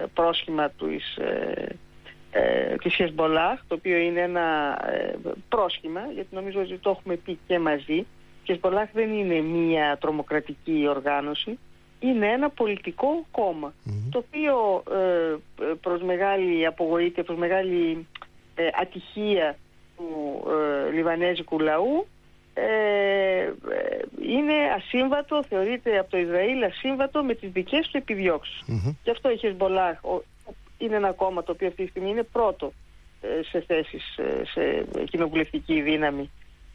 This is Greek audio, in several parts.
πρόσχημα της Χεσμπολάχ, το οποίο είναι ένα πρόσχημα, γιατί νομίζω ότι το έχουμε πει και μαζί. Η Χεσμπολάχ δεν είναι μία τρομοκρατική οργάνωση, είναι ένα πολιτικό κόμμα, το οποίο προς μεγάλη απογοήτευση, προς μεγάλη ατυχία του λιβανέζικου λαού, είναι ασύμβατο, θεωρείται από το Ισραήλ ασύμβατο με τις δικές του επιδιώξεις. Γι' αυτό η Χεσμπολάχ είναι ένα κόμμα το οποίο αυτή τη στιγμή είναι πρώτο σε θέσεις, σε κοινοβουλευτική δύναμη.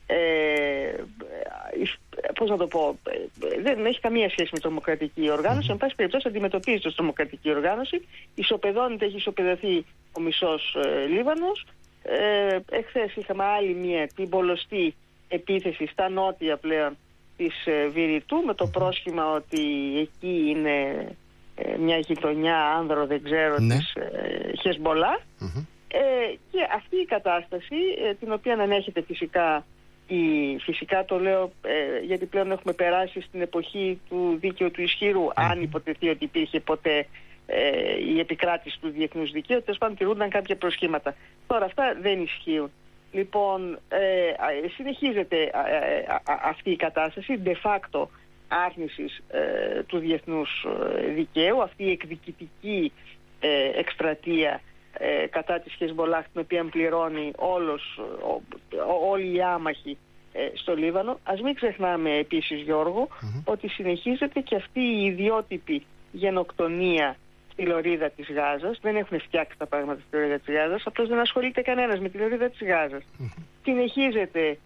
Πώς να το πω, δεν έχει καμία σχέση με τρομοκρατική οργάνωση. Εν πάση περιπτώσει αντιμετωπίζεται ως τρομοκρατική οργάνωση, ισοπεδώνεται, έχει ισοπεδωθεί ο μισός Λίβανος. Εχθές είχαμε άλλη μία, την πολλωστή επίθεση στα νότια πλέον της Βηρητού, με το πρόσχημα ότι εκεί είναι μια γειτονιά άνδρο, δεν ξέρω, της Χεσμπολάχ. Και αυτή η κατάσταση, την οποία ανέχεται φυσικά το λέω γιατί πλέον έχουμε περάσει στην εποχή του δίκαιου του ισχυρού, αν υποτεθεί ότι υπήρχε ποτέ η επικράτηση του διεθνούς δικαίου, τέλος πάντων τηρούνταν κάποια προσχήματα. Τώρα αυτά δεν ισχύουν. Λοιπόν, συνεχίζεται αυτή η κατάσταση de facto άρνησης του διεθνούς δικαίου, αυτή η εκδικητική εκστρατεία κατά της Χεσμπολάχ, την οποία πληρώνει όλοι οι άμαχοι στο Λίβανο. Ας μην ξεχνάμε επίσης, Γιώργο, ότι συνεχίζεται και αυτή η ιδιότυπη γενοκτονία στη λωρίδα της Γάζας. Δεν έχουν φτιάξει τα πράγματα στη λωρίδα της Γάζας, απλώς δεν ασχολείται κανένας με τη λωρίδα της Γάζας. Συνεχίζεται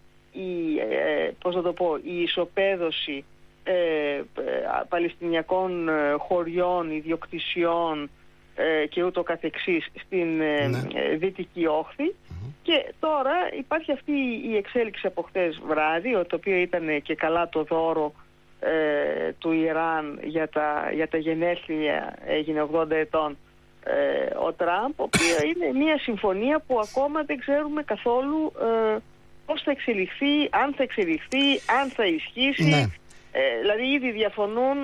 η ισοπαίδωση παλαιστινιακών χωριών, ιδιοκτησιών και ούτω καθεξής στην Δυτική Όχθη. Και τώρα υπάρχει αυτή η εξέλιξη από χτες βράδυ, το οποίο ήταν και καλά το δώρο του Ιράν για τα γενέθλια, έγινε 80 ετών ο Τραμπ, ο οποίο είναι μια συμφωνία που ακόμα δεν ξέρουμε καθόλου πώς θα εξελιχθεί, αν θα εξελιχθεί, αν θα ισχύσει. Δηλαδή ήδη διαφωνούν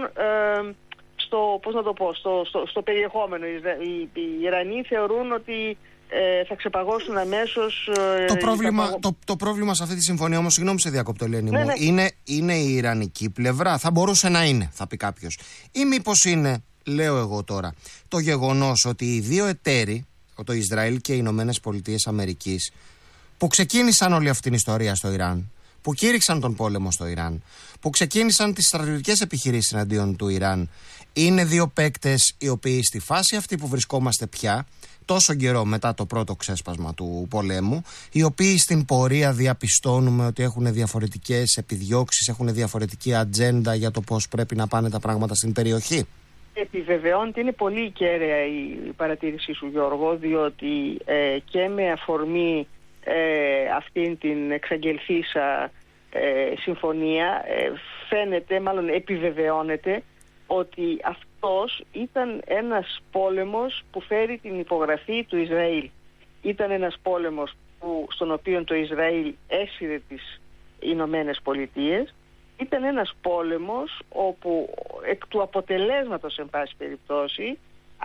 στο περιεχόμενο. Οι Ιρανοί θεωρούν ότι θα ξεπαγώσουν αμέσως. Το πρόβλημα σε αυτή τη συμφωνία, όμως, συγγνώμη σε διακόπτω, Ελένη μου, είναι η Ιρανική πλευρά. Θα μπορούσε να είναι, θα πει κάποιος. Ή μήπως είναι, λέω εγώ τώρα, το γεγονός ότι οι δύο εταίροι, το Ισραήλ και οι Ηνωμένες Πολιτείες Αμερικής, που ξεκίνησαν όλη αυτή την ιστορία στο Ιράν, που κήρυξαν τον πόλεμο στο Ιράν, που ξεκίνησαν τις στρατιωτικές επιχειρήσεις εναντίον του Ιράν, είναι δύο παίκτες οι οποίοι στη φάση αυτή που βρισκόμαστε πια, τόσο καιρό μετά το πρώτο ξέσπασμα του πολέμου, οι οποίοι στην πορεία διαπιστώνουμε ότι έχουν διαφορετικές επιδιώξεις, έχουν διαφορετική ατζέντα για το πώς πρέπει να πάνε τα πράγματα στην περιοχή. Επιβεβαιώνεται, είναι πολύ κέραια η παρατήρησή σου, Γιώργο, διότι και με αφορμή αυτήν την εξαγγελθήσα συμφωνία φαίνεται, μάλλον επιβεβαιώνεται, ότι αυτός ήταν ένας πόλεμος που φέρει την υπογραφή του Ισραήλ. Ήταν ένας πόλεμος στον οποίο το Ισραήλ έσυρε τις Ηνωμένες Πολιτείες. Ήταν ένας πόλεμος όπου εκ του αποτελέσματος, εν πάση περιπτώσει,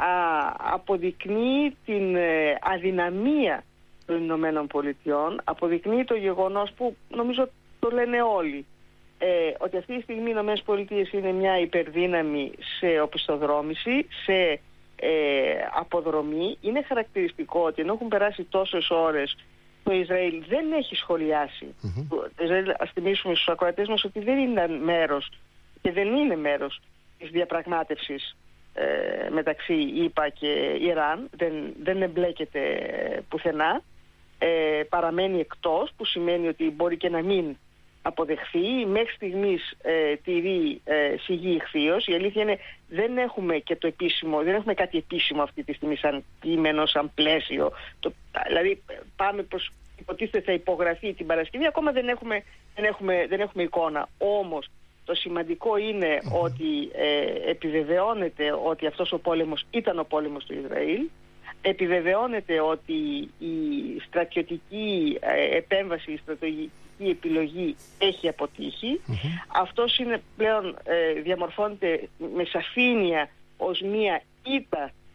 αποδεικνύει την αδυναμία των Ηνωμένων Πολιτειών, αποδεικνύει το γεγονός που νομίζω το λένε όλοι, ότι αυτή τη στιγμή οι Ηνωμένες Πολιτείες είναι μια υπερδύναμη σε οπισθοδρόμηση, σε αποδρομή. Είναι χαρακτηριστικό ότι ενώ έχουν περάσει τόσες ώρες, το Ισραήλ δεν έχει σχολιάσει. Το Ισραήλ, ας θυμίσουμε στους ακροατές μας, ότι δεν είναι μέρος και δεν είναι μέρος της διαπραγμάτευσης μεταξύ ΙΠΑ και Ιράν. Δεν εμπλέκεται πουθενά. Παραμένει εκτός, που σημαίνει ότι μπορεί και να μην αποδεχθεί. Μέχρι στιγμής τηρεί σιγή ηχθείως. Η αλήθεια είναι δεν έχουμε και το επίσημο, δεν έχουμε κάτι επίσημο αυτή τη στιγμή σαν κείμενο, σαν πλαίσιο. Δηλαδή πάμε προς, υποτίθεται θα υπογραφεί την Παρασκευή, ακόμα δεν έχουμε εικόνα. Όμως το σημαντικό είναι ότι επιβεβαιώνεται ότι αυτός ο πόλεμος ήταν ο πόλεμος του Ισραήλ. Επιβεβαιώνεται ότι η στρατιωτική επέμβαση, η στρατιωτική επιλογή έχει αποτύχει. Αυτός είναι πλέον διαμορφώνεται με σαφήνεια ως μία ήττα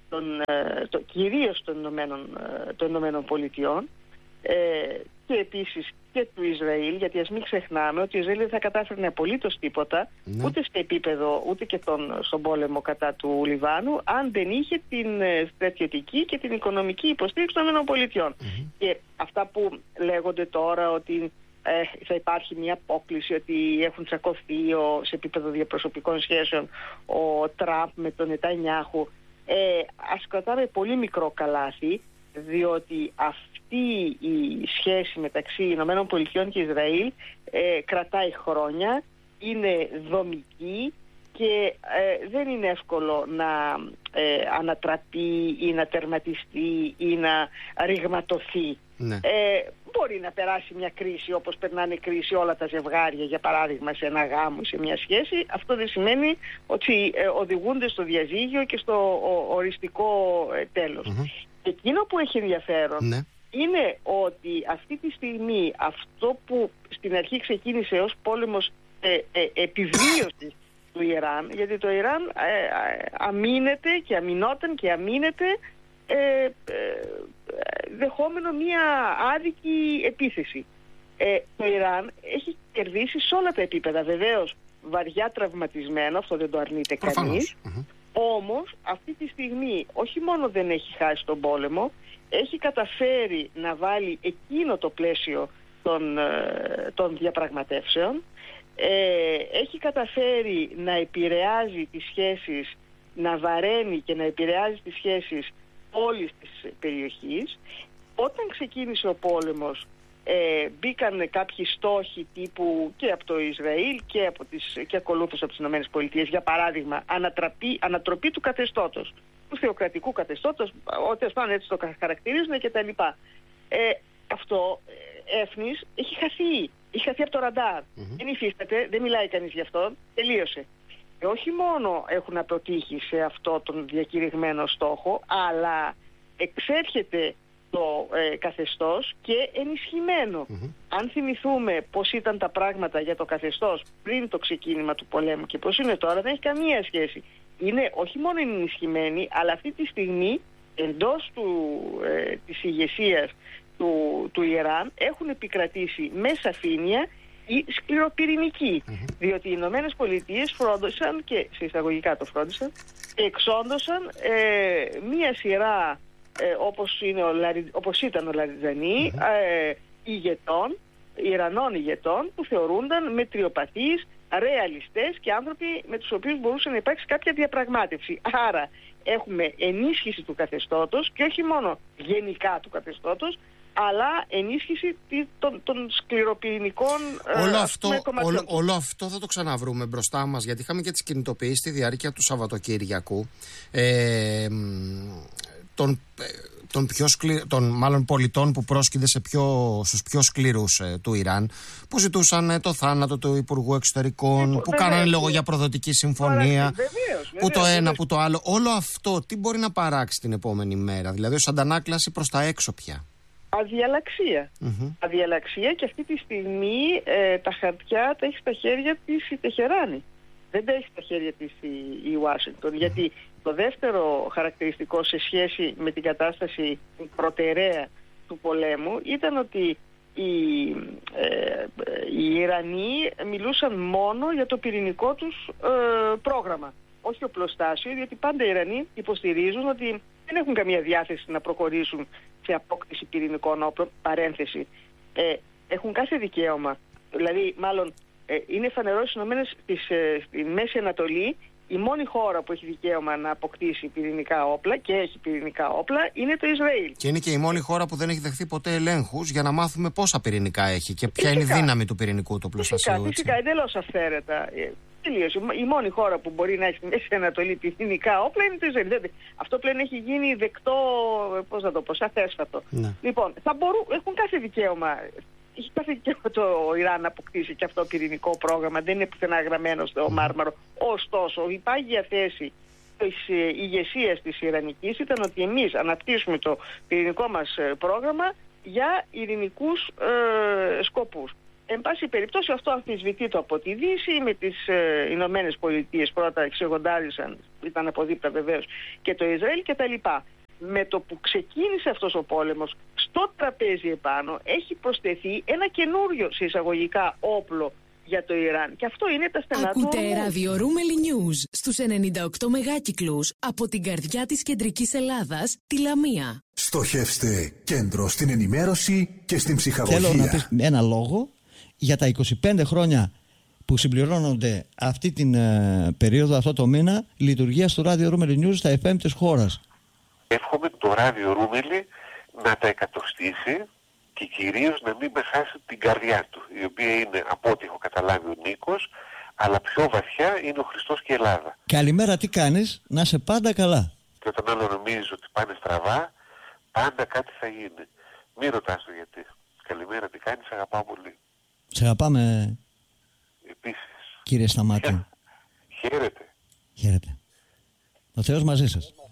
κυρίως των Ηνωμένων Πολιτειών και επίσης και του Ισραήλ, γιατί ας μην ξεχνάμε ότι ο Ισραήλ δεν θα κατάφερνε απολύτως τίποτα, ούτε σε επίπεδο ούτε και στον πόλεμο κατά του Λιβάνου, αν δεν είχε την στρατιωτική και την οικονομική υποστήριξη των Ηνωμένων Πολιτειών. Και αυτά που λέγονται τώρα ότι θα υπάρχει μια απόκληση, ότι έχουν τσακωθεί σε επίπεδο διαπροσωπικών σχέσεων ο Τραμπ με τον Νετανιάχου, ας κρατάμε πολύ μικρό καλάθι, διότι αυτή η σχέση μεταξύ Ηνωμένων Πολιτειών και Ισραήλ κρατάει χρόνια, είναι δομική και δεν είναι εύκολο να ανατραπεί ή να τερματιστεί ή να ρηγματωθεί. Ναι. Μπορεί να περάσει μια κρίση όπως περνάνε κρίση όλα τα ζευγάρια, για παράδειγμα σε ένα γάμο, σε μια σχέση. Αυτό δεν σημαίνει ότι οδηγούνται στο διαζύγιο και στο οριστικό τέλος. Εκείνο που έχει ενδιαφέρον είναι ότι αυτή τη στιγμή αυτό που στην αρχή ξεκίνησε ως πόλεμος επιβίωσης του Ιράν, γιατί το Ιράν αμήνεται και αμυνόταν και αμήνεται δεχόμενο μία άδικη επίθεση. Το Ιράν έχει κερδίσει σε όλα τα επίπεδα, βεβαίως βαριά τραυματισμένο, αυτό δεν το αρνείται κανείς. Όμως αυτή τη στιγμή όχι μόνο δεν έχει χάσει τον πόλεμο, έχει καταφέρει να βάλει εκείνο το πλαίσιο των διαπραγματεύσεων, έχει καταφέρει να επηρεάζει τις σχέσεις, να βαραίνει και να επηρεάζει τις σχέσεις όλης της περιοχής. Όταν ξεκίνησε ο πόλεμος μπήκαν κάποιοι στόχοι τύπου και από το Ισραήλ και ακολούθως από τις Ηνωμένες Πολιτείες, για παράδειγμα ανατροπή του καθεστώτος, του θεοκρατικού καθεστώτος, ό,τι ας πάνε έτσι το χαρακτηρίζουν και τα λοιπά. Αυτό έφνης έχει χαθεί από το ραντάρ. Δεν υφίσταται, δεν μιλάει κανείς γι' αυτό, τελείωσε. Όχι μόνο έχουν αποτύχει σε αυτό τον διακηρυγμένο στόχο, αλλά εξέρχεται το καθεστώς και ενισχυμένο. Αν θυμηθούμε πώς ήταν τα πράγματα για το καθεστώς πριν το ξεκίνημα του πολέμου και πώς είναι τώρα, δεν έχει καμία σχέση. Είναι όχι μόνο ενισχυμένοι, αλλά αυτή τη στιγμή εντός της ηγεσίας του Ιράν έχουν επικρατήσει με σαφήνεια η σκληροπυρηνική. Διότι οι Ηνωμένες Πολιτείες φρόντισαν, και σε εισαγωγικά το φρόντισαν, και εξόντωσαν μία σειρά όπως ήταν ο Λαριτζανί, Ιρανών ηγετών που θεωρούνταν μετριοπαθείς, ρεαλιστές και άνθρωποι με τους οποίους μπορούσε να υπάρξει κάποια διαπραγμάτευση. Άρα έχουμε ενίσχυση του καθεστώτος και όχι μόνο γενικά του καθεστώτος, αλλά ενίσχυση των σκληροπυρηνικών κομματιών. Όλο αυτό θα το ξαναβρούμε μπροστά μας, γιατί είχαμε και τις κινητοποιήσεις στη διάρκεια του Σαββατοκύριακου των μάλλον πολιτών που πρόσκυνται στους πιο σκληρούς του Ιράν, που ζητούσαν το θάνατο του Υπουργού Εξωτερικών, που κάνανε λόγο για προδοτική συμφωνία, που το ένα, που το άλλο. Όλο αυτό τι μπορεί να παράξει την επόμενη μέρα, δηλαδή ως αντανάκλαση προς τα έξω πια? Αδιαλαξία. Αδιαλαξία, και αυτή τη στιγμή τα χαρτιά τα έχει στα χέρια της η Τεχεράνη. Δεν τα έχει στα χέρια της η Ουάσιγκτον, γιατί το δεύτερο χαρακτηριστικό σε σχέση με την κατάσταση προτεραία του πολέμου ήταν ότι οι Ιρανοί μιλούσαν μόνο για το πυρηνικό τους πρόγραμμα, όχι οπλοστάσιο, διότι πάντα οι Ιρανοί υποστηρίζουν ότι δεν έχουν καμία διάθεση να προχωρήσουν σε απόκτηση πυρηνικών όπλων, παρένθεση. Έχουν κάθε δικαίωμα, δηλαδή μάλλον είναι φανερό στη Μέση Ανατολή η μόνη χώρα που έχει δικαίωμα να αποκτήσει πυρηνικά όπλα και έχει πυρηνικά όπλα είναι το Ισραήλ. Και είναι και η μόνη χώρα που δεν έχει δεχθεί ποτέ ελέγχους για να μάθουμε πόσα πυρηνικά έχει και ποια είναι η δύναμη του πυρηνικού του οπλοστασίου. Φυσικά, εντελώς αυθαίρετα. Η μόνη χώρα που μπορεί να έχει στη Μέση Ανατολή πυρηνικά όπλα είναι το Ισραήλ. Αυτό πλέον έχει γίνει δεκτό, πώς να το πω, σαφέσφατο. Ναι. Λοιπόν, έχουν κάθε δικαίωμα. Έχει κάθε δικαίωμα το Ιράν να αποκτήσει και αυτό το πυρηνικό πρόγραμμα, δεν είναι πουθενά γραμμένο στο μάρμαρο. Ωστόσο, η πάγια θέση της ηγεσίας της Ιρανικής ήταν ότι εμείς αναπτύσσουμε το πυρηνικό μας πρόγραμμα για ειρηνικούς σκοπούς. Εν πάση περιπτώσει αυτό αμφισβητείται από τη Δύση, με τις Ηνωμένες Πολιτείες πρώτα εξεγοντάρισαν, ήταν από δίπλα βεβαίως, και το Ισραήλ κτλ. Με το που ξεκίνησε αυτός ο πόλεμος, στο τραπέζι επάνω έχει προσθεθεί ένα καινούριο σε εισαγωγικά όπλο για το Ιράν. Και αυτό είναι τα στενά του ορμού. Ακούτε ραδιορούμελη News στους 98 μεγάκυκλους από την καρδιά της κεντρικής Ελλάδας, τη Λαμία. Στοχεύστε κέντρο στην ενημέρωση και στην ψυχαγωγία. Θέλω να πεις ένα λόγο για τα 25 χρόνια που συμπληρώνονται αυτή την περίοδο, αυτό το μήνα, λειτουργίας του Radio Roomeli News στα FM της χώρας. Εύχομαι το Radio Roomeli να τα εκατοστήσει και κυρίως να μην με χάσει την καρδιά του, η οποία είναι, από ό,τι έχω καταλάβει, ο Νίκος, αλλά πιο βαθιά είναι ο Χριστός και η Ελλάδα. Καλημέρα, τι κάνεις? Να είσαι πάντα καλά. Και όταν άλλο νομίζεις ότι πάνε στραβά, πάντα κάτι θα γίνει. Μη ρωτάς το γιατί. Καλημέρα, τι κάνεις, αγαπάω πολύ. Σε αγαπάμε. Επίσης. Κύριε Σταμάτη. Χαίρετε. Χαίρετε. Ο Θεός μαζί σας.